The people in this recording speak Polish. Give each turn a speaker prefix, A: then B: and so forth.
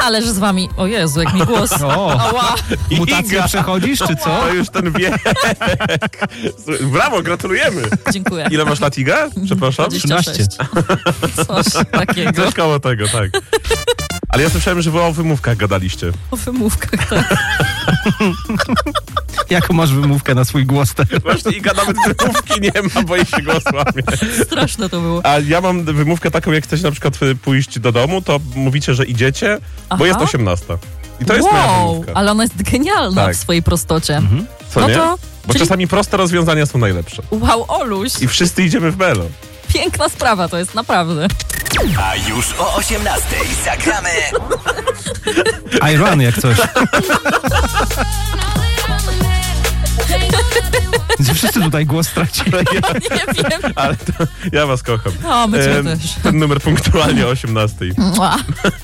A: Ależ z wami... O Jezu, jak mi głos. Ała.
B: Mutację przechodzisz, czy co?
C: To już ten wiek. Brawo, gratulujemy.
A: Dziękuję.
C: Ile masz lat, Iga? Przepraszam.
A: 26. Coś takiego.
C: Coś koło tego, tak. Ale ja słyszałem, że wy o wymówkach gadaliście.
A: O wymówkach, tak.
B: Jaką masz wymówkę na swój głos teraz?
C: Właśnie Iga nawet wymówki nie ma, bo jej się głos łamie.
A: Straszne to było.
C: A ja mam wymówkę taką, jak chcecie na przykład pójść do domu, to mówicie, że idziecie, bo jest 18. I to jest moja wymówka.
A: Ale ona jest genialna
C: Tak.
A: w swojej prostocie.
C: Co
A: No
C: nie?
A: to...
C: Bo
A: czyli-
C: czasami proste rozwiązania są najlepsze.
A: Wow, Oluś.
C: I wszyscy idziemy w melo.
A: Piękna sprawa to jest, naprawdę.
D: A już o 18:00 zagramy
B: I run jak coś. Gdzie wszyscy tutaj głos stracili.
A: Nie wiem.
C: Ale to ja was kocham.
A: O, my cię też.
C: Ten numer punktualnie o 18:00.
A: Mua.